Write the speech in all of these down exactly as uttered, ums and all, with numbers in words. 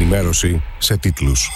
Ενημέρωση σε τίτλους.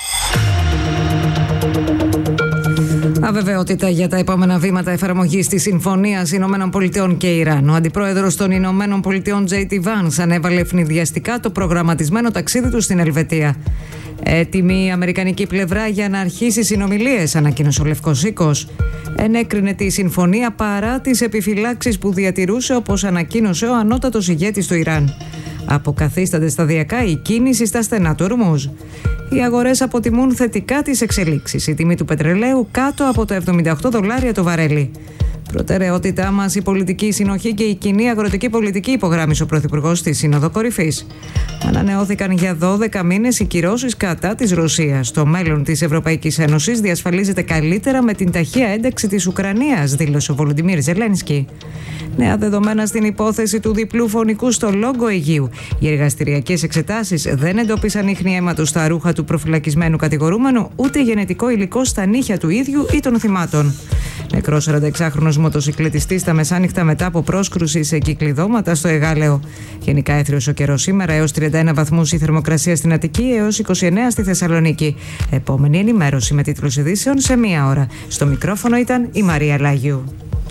Αβεβαιότητα για τα επόμενα βήματα εφαρμογής της Συμφωνίας Ηνωμένων Πολιτειών και Ιράν. Ο αντιπρόεδρος των Ηνωμένων Πολιτειών τζέι ντι Vance ανέβαλε ευνηδιαστικά το προγραμματισμένο ταξίδι του στην Ελβετία. Έτοιμη η αμερικανική πλευρά για να αρχίσει συνομιλίες, ανακοίνωσε ο Λευκός Οίκος. Ενέκρινε τη συμφωνία παρά τις επιφυλάξεις που διατηρούσε, όπως ανακοίνωσε ο ανώτατος ηγέτης του Ιράν. Αποκαθίσταται σταδιακά η κίνηση στα στενά του Ορμούζ. Οι αγορές αποτιμούν θετικά τις εξελίξεις. Η τιμή του πετρελαίου κάτω από τα εβδομήντα οκτώ δολάρια το βαρέλι. Προτεραιότητά μας η πολιτική συνοχή και η κοινή αγροτική πολιτική, υπογράμμισε ο Πρωθυπουργός στη Σύνοδο Κορυφής. Ανανεώθηκαν για δώδεκα μήνες οι κυρώσεις κατά της Ρωσίας. Το μέλλον της Ευρωπαϊκής Ένωσης διασφαλίζεται καλύτερα με την ταχεία ένταξη της Ουκρανίας, δήλωσε ο Βολοντιμίρ Ζελένσκι. Νέα δεδομένα στην υπόθεση του διπλού φωνικού στο Λόγκο Αιγείου. Οι εργαστηριακές εξετάσεις δεν εντόπισαν ίχνη αίματος στα ρούχα του προφυλακισμένου κατηγορούμενου, ούτε γενετικό υλικό στα νύχια του ίδιου ή των θυμάτων. Νεκρός σαρανταεξάχρονος μοτοσυκλετιστής στα μεσάνυχτα μετά από πρόσκρουση σε κυκλειδώματα στο Εγάλεο. Γενικά έθριος ο καιρός σήμερα, έως τριάντα ένα βαθμούς η θερμοκρασία στην Αττική, έως είκοσι εννέα στη Θεσσαλονίκη. Επόμενη ενημέρωση με τίτλους ειδήσεων σε μία ώρα. Στο μικρόφωνο ήταν η Μαρία Λάγιου.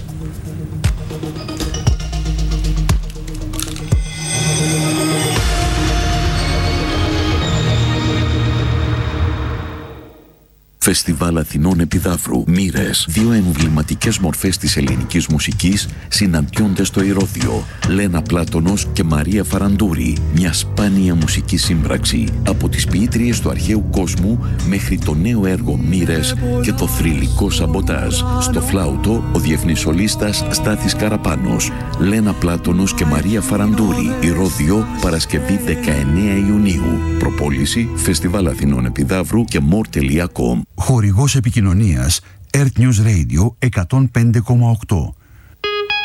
Φεστιβάλ Αθηνών Επιδαύρου. Μοίρες. Δύο εμβληματικές μορφές της ελληνικής μουσικής συναντιόνται στο Ηρώδειο. Λένα Πλάτωνος και Μαρία Φαραντούρη. Μια σπάνια μουσική σύμπραξη. Από τις ποιήτριες του αρχαίου κόσμου μέχρι το νέο έργο Μοίρες και το θρυλικό Σαμποτάζ. Στο φλάουτο ο διεθνής σολίστας Στάθης Καραπάνος. Λένα Πλάτωνος και Μαρία Φαραντούρη. Ηρώδειο, Παρασκευή δεκαεννέα Ιουνίου. Προπόληση Φεστιβάλ Αθηνών Επιδαύρου και more τελεία com. Χορηγός επικοινωνίας Earth News Radio εκατόν πέντε κόμμα οκτώ.